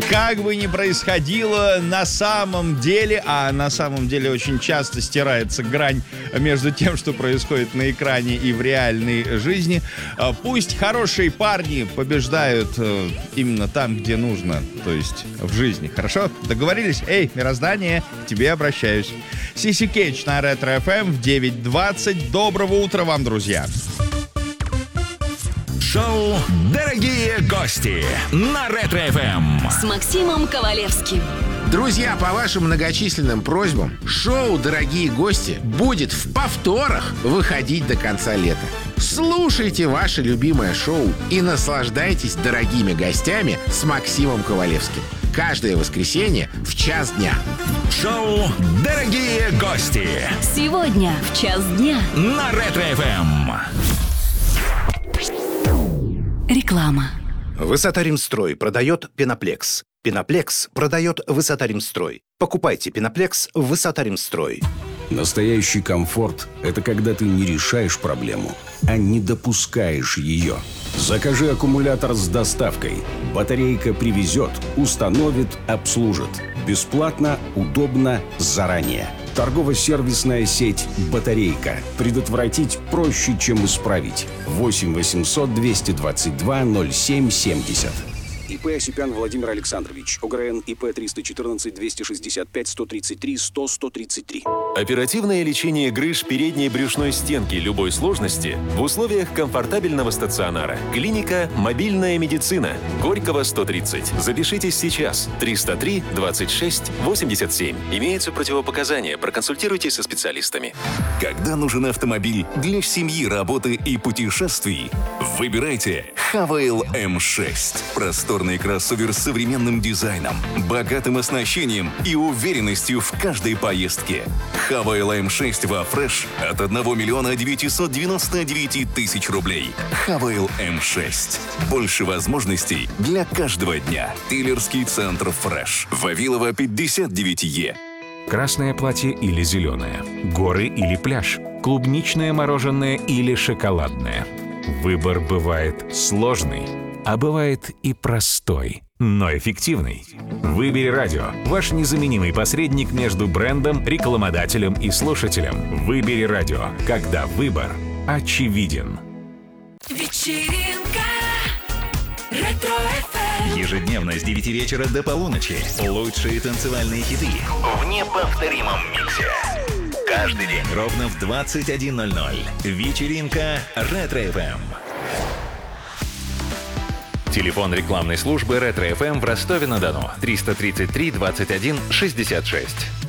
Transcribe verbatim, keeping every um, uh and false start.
Как бы ни происходило, на самом деле, а на самом деле очень часто стирается грань между тем, что происходит на экране и в реальной жизни. Пусть хорошие парни побеждают именно там, где нужно, то есть в жизни. Хорошо? Договорились? Эй, мироздание, к тебе обращаюсь. Сиси Кетч на Ретро эф эм в девять двадцать. Доброго утра вам, друзья. Шоу «Дорогие гости» на Ретро эф эм с Максимом Ковалевским. Друзья, по вашим многочисленным просьбам, шоу «Дорогие гости» будет в повторах выходить до конца лета. Слушайте ваше любимое шоу и наслаждайтесь дорогими гостями с Максимом Ковалевским. Каждое воскресенье в час дня. Шоу «Дорогие гости» сегодня в час дня на Ретро эф эм. Реклама. Высота-Римстрой продает Пеноплекс. Пеноплекс продает Высота-Римстрой. Покупайте Пеноплекс в Высота-Римстрой. Настоящий комфорт – это когда ты не решаешь проблему, а не допускаешь ее. Закажи аккумулятор с доставкой. Батарейка привезет, установит, обслужит. Бесплатно, удобно, заранее. Торгово-сервисная сеть «Батарейка». Предотвратить проще, чем исправить. восемь восемьсот двести двадцать два ноль семь семьдесят. ИП Осипян Владимир Александрович. ОГРН ИП триста четырнадцать двести шестьдесят пять сто тридцать три сто сто тридцать три. Оперативное лечение грыж передней брюшной стенки любой сложности в условиях комфортабельного стационара. Клиника «Мобильная медицина». Горького, сто тридцать. Запишитесь сейчас. триста три двадцать шесть восемьдесят семь. Имеются противопоказания. Проконсультируйтесь со специалистами. Когда нужен автомобиль для семьи, работы и путешествий, выбирайте Хавейл эм шесть. Просторный кроссовер с современным дизайном, богатым оснащением и уверенностью в каждой поездке. Хавейл эм шесть во фреш от одного миллиона девятисот девяноста девяти тысяч рублей. Хавейл эм шесть. Больше возможностей для каждого дня. Дилерский центр фреш. Вавилова пятьдесят девять Е. Красное платье или зеленое, горы или пляж, клубничное мороженое или шоколадное. Выбор бывает сложный, а бывает и простой, но эффективный. Выбери радио, ваш незаменимый посредник между брендом, рекламодателем и слушателем. Выбери радио, когда выбор очевиден. Вечеринка Ретро-эф эм. Ежедневно с девяти вечера до полуночи. Лучшие танцевальные хиты в неповторимом миксе. Каждый день ровно в двадцать один ноль ноль. Вечеринка Ретро-эф эм. Телефон рекламной службы Ретро эф эм в Ростове-на-Дону триста тридцать три двадцать один шестьдесят шесть.